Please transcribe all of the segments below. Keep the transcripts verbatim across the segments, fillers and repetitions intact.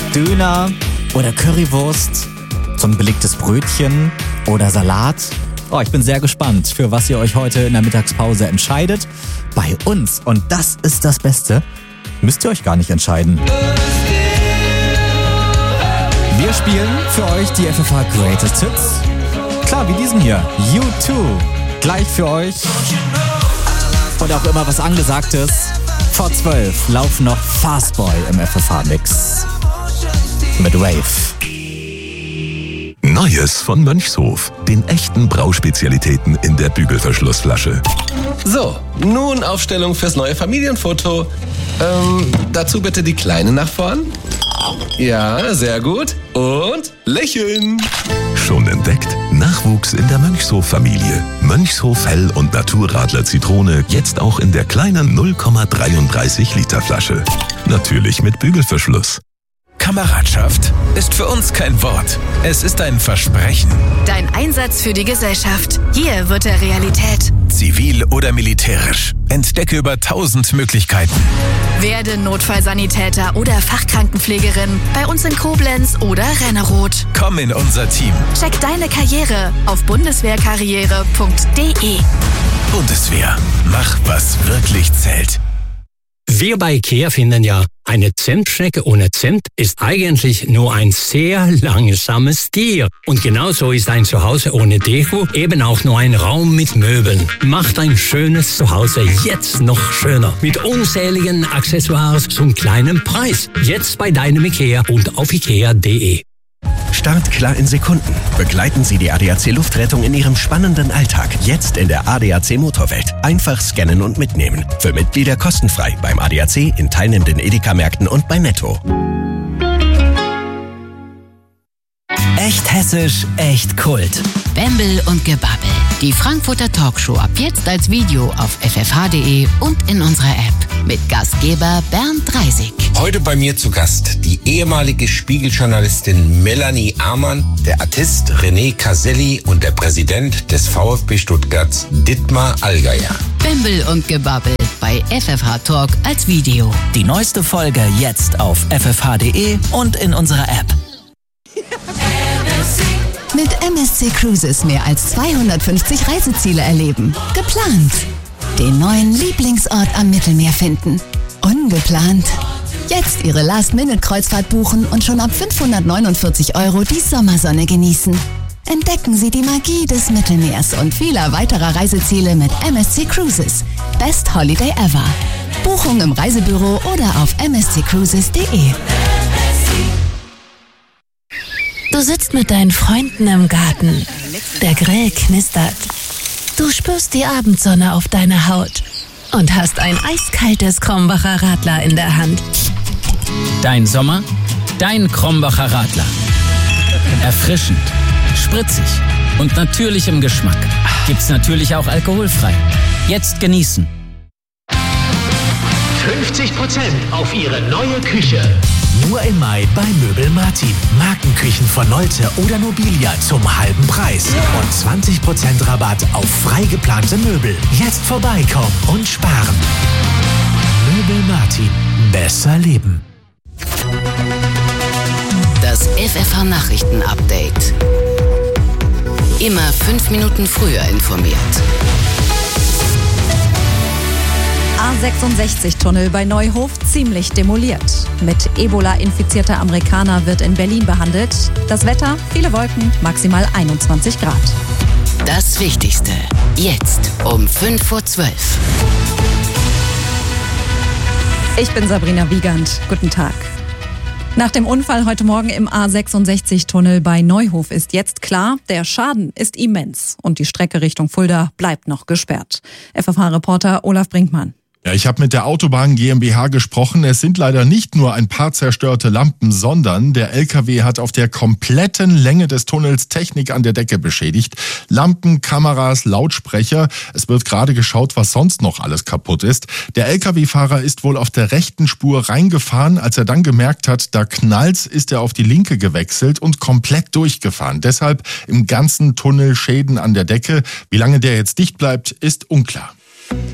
Döner oder Currywurst, so ein belegtes Brötchen oder Salat. Oh, ich bin sehr gespannt, für was ihr euch heute in der Mittagspause entscheidet. Bei uns, und das ist das Beste, müsst ihr euch gar nicht entscheiden. Wir spielen für euch die F F H Greatest Hits. Klar, wie diesen hier, U zwei. Gleich für euch. Und auch immer was Angesagtes. Vor zwölf laufen noch Fastboy im F F H-Mix. Mit Wave. Neues von Mönchshof. Den echten Brauspezialitäten in der Bügelverschlussflasche. So, nun Aufstellung fürs neue Familienfoto. Ähm, dazu bitte die Kleine nach vorn. Ja, sehr gut. Und lächeln. Schon entdeckt? Nachwuchs in der Mönchshof-Familie. Mönchshof Hell- und Naturradler Zitrone jetzt auch in der kleinen null Komma dreiunddreißig Liter Flasche. Natürlich mit Bügelverschluss. Kameradschaft ist für uns kein Wort. Es ist ein Versprechen. Dein Einsatz für die Gesellschaft. Hier wird er Realität. Zivil oder militärisch. Entdecke über tausend Möglichkeiten. Werde Notfallsanitäter oder Fachkrankenpflegerin bei uns in Koblenz oder Renneroth. Komm in unser Team. Check deine Karriere auf bundeswehrkarriere punkt de. Bundeswehr. Mach, was wirklich zählt. Wir bei IKEA finden ja, eine Zentstrecke ohne Zent ist eigentlich nur ein sehr langsames Tier. Und genauso ist ein Zuhause ohne Deko eben auch nur ein Raum mit Möbeln. Macht ein schönes Zuhause jetzt noch schöner. Mit unzähligen Accessoires zum kleinen Preis. Jetzt bei deinem IKEA und auf ikea punkt de. Start klar in Sekunden. Begleiten Sie die A D A C Luftrettung in Ihrem spannenden Alltag. Jetzt in der A D A C Motorwelt. Einfach scannen und mitnehmen. Für Mitglieder kostenfrei beim A D A C, in teilnehmenden Edeka-Märkten und bei Netto. Echt hessisch, echt Kult. Bembel und Gebabbel. Die Frankfurter Talkshow ab jetzt als Video auf f f h punkt de und in unserer App. Mit Gastgeber Bernd Dreisig. Heute bei mir zu Gast die ehemalige Spiegeljournalistin Melanie Amann, der Artist René Caselli und der Präsident des VfB Stuttgarts Dietmar Allgeier. Bembel und Gebabbel bei F F H Talk als Video. Die neueste Folge jetzt auf f f h punkt de und in unserer App. Mit M S C Cruises mehr als zweihundertfünfzig Reiseziele erleben. Geplant. Den neuen Lieblingsort am Mittelmeer finden. Ungeplant. Jetzt Ihre Last-Minute-Kreuzfahrt buchen und schon ab fünfhundertneunundvierzig Euro die Sommersonne genießen. Entdecken Sie die Magie des Mittelmeers und vieler weiterer Reiseziele mit M S C Cruises. Best Holiday ever. Buchung im Reisebüro oder auf m s c cruises punkt de. Du sitzt mit deinen Freunden im Garten. Der Grill knistert. Du spürst die Abendsonne auf deiner Haut und hast ein eiskaltes Krombacher Radler in der Hand. Dein Sommer, dein Krombacher Radler. Erfrischend, spritzig und natürlich im Geschmack. Gibt's natürlich auch alkoholfrei. Jetzt genießen. fünfzig Prozent auf Ihre neue Küche. Nur im Mai bei Möbel Martin. Markenküchen von Nolte oder Nobilia zum halben Preis. Und zwanzig Prozent Rabatt auf frei geplante Möbel. Jetzt vorbeikommen und sparen. Möbel Martin. Besser leben. Das F F H Nachrichten-Update. Immer fünf Minuten früher informiert. A sechsundsechzig-Tunnel bei Neuhof ziemlich demoliert. Mit Ebola-infizierter Amerikaner wird in Berlin behandelt. Das Wetter, viele Wolken, maximal einundzwanzig Grad. Das Wichtigste, jetzt um fünf vor zwölf. Ich bin Sabrina Wiegand. Guten Tag. Nach dem Unfall heute Morgen im A sechsundsechzig-Tunnel bei Neuhof ist jetzt klar, der Schaden ist immens und die Strecke Richtung Fulda bleibt noch gesperrt. F F H-Reporter Olaf Brinkmann. Ja, ich habe mit der Autobahn GmbH gesprochen. Es sind leider nicht nur ein paar zerstörte Lampen, sondern der L K W hat auf der kompletten Länge des Tunnels Technik an der Decke beschädigt. Lampen, Kameras, Lautsprecher. Es wird gerade geschaut, was sonst noch alles kaputt ist. Der L K W-Fahrer ist wohl auf der rechten Spur reingefahren. Als er dann gemerkt hat, da knallt's, ist er auf die linke gewechselt und komplett durchgefahren. Deshalb im ganzen Tunnel Schäden an der Decke. Wie lange der jetzt dicht bleibt, ist unklar.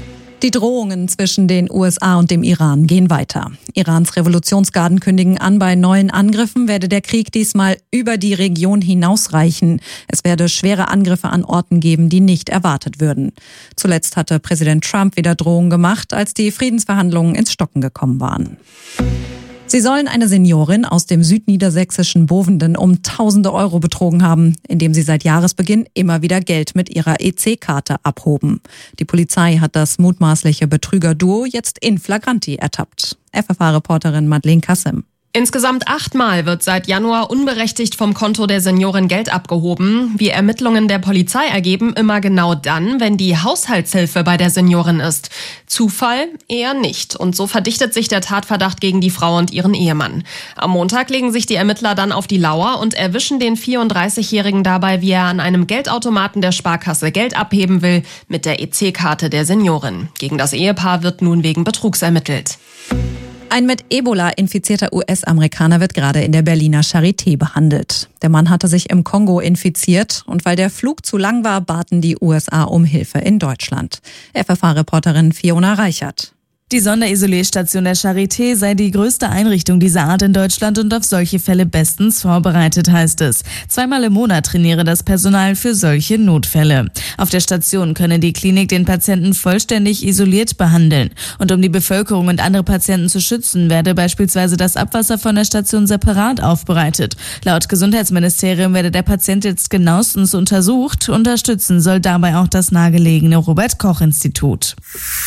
Die Drohungen zwischen den U S A und dem Iran gehen weiter. Irans Revolutionsgarden kündigen an, bei neuen Angriffen werde der Krieg diesmal über die Region hinausreichen. Es werde schwere Angriffe an Orten geben, die nicht erwartet würden. Zuletzt hatte Präsident Trump wieder Drohungen gemacht, als die Friedensverhandlungen ins Stocken gekommen waren. Sie sollen eine Seniorin aus dem südniedersächsischen Bovenden um tausende Euro betrogen haben, indem sie seit Jahresbeginn immer wieder Geld mit ihrer E C-Karte abhoben. Die Polizei hat das mutmaßliche Betrügerduo jetzt in flagranti ertappt. F F H-Reporterin Madeleine Kassem. Insgesamt achtmal wird seit Januar unberechtigt vom Konto der Seniorin Geld abgehoben. Wie Ermittlungen der Polizei ergeben, immer genau dann, wenn die Haushaltshilfe bei der Seniorin ist. Zufall? Eher nicht. Und so verdichtet sich der Tatverdacht gegen die Frau und ihren Ehemann. Am Montag legen sich die Ermittler dann auf die Lauer und erwischen den vierunddreißigjährigen dabei, wie er an einem Geldautomaten der Sparkasse Geld abheben will mit der E C-Karte der Seniorin. Gegen das Ehepaar wird nun wegen Betrugs ermittelt. Ein mit Ebola infizierter U S-Amerikaner wird gerade in der Berliner Charité behandelt. Der Mann hatte sich im Kongo infiziert und weil der Flug zu lang war, baten die U S A um Hilfe in Deutschland. F F H-Reporterin Fiona Reichert. Die Sonderisolierstation der Charité sei die größte Einrichtung dieser Art in Deutschland und auf solche Fälle bestens vorbereitet, heißt es. Zweimal im Monat trainiere das Personal für solche Notfälle. Auf der Station könne die Klinik den Patienten vollständig isoliert behandeln. Und um die Bevölkerung und andere Patienten zu schützen, werde beispielsweise das Abwasser von der Station separat aufbereitet. Laut Gesundheitsministerium werde der Patient jetzt genauestens untersucht. Unterstützen soll dabei auch das nahegelegene Robert-Koch-Institut.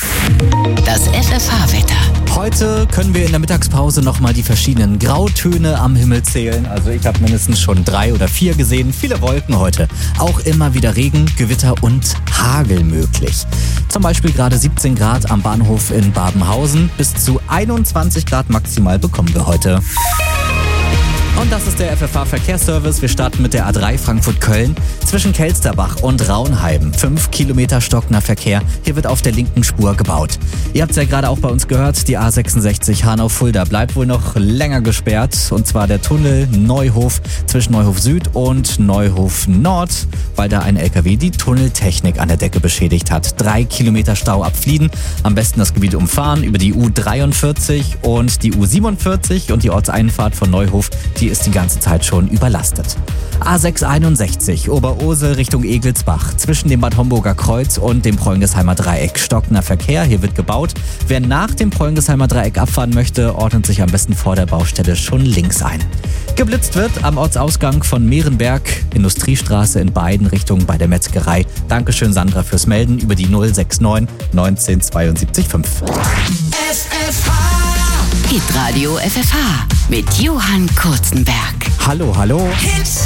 Das F F H-Wetter. Heute können wir in der Mittagspause nochmal die verschiedenen Grautöne am Himmel zählen. Also ich habe mindestens schon drei oder vier gesehen. Viele Wolken heute. Auch immer wieder Regen, Gewitter und Hagel möglich. Zum Beispiel gerade siebzehn Grad am Bahnhof in Babenhausen. Bis zu einundzwanzig Grad maximal bekommen wir heute. Und das ist der F F H-Verkehrsservice. Wir starten mit der A drei Frankfurt-Köln zwischen Kelsterbach und Raunheim. Fünf Kilometer stockender Verkehr. Hier wird auf der linken Spur gebaut. Ihr habt es ja gerade auch bei uns gehört, die A sechsundsechzig Hanau-Fulda bleibt wohl noch länger gesperrt. Und zwar der Tunnel Neuhof zwischen Neuhof Süd und Neuhof Nord, weil da ein L K W die Tunneltechnik an der Decke beschädigt hat. Drei Kilometer Stau ab Flieden. Am besten das Gebiet umfahren über die U dreiundvierzig und die U siebenundvierzig und die Ortseinfahrt von Neuhof, die ist die ganze Zeit schon überlastet. A sechshunderteinundsechzig Oberursel Richtung Egelsbach zwischen dem Bad Homburger Kreuz und dem Preungesheimer Dreieck. Stockender Verkehr, hier wird gebaut. Wer nach dem Preungesheimer Dreieck abfahren möchte, ordnet sich am besten vor der Baustelle schon links ein. Geblitzt wird am Ortsausgang von Mehrenberg, Industriestraße in beiden Richtungen bei der Metzgerei. Dankeschön Sandra fürs Melden über die null sechs neun neunzehn zweiundsiebzig fünf. F F H. Hitradio F F H mit Johann Kurzenberg. Hallo, hallo. Hits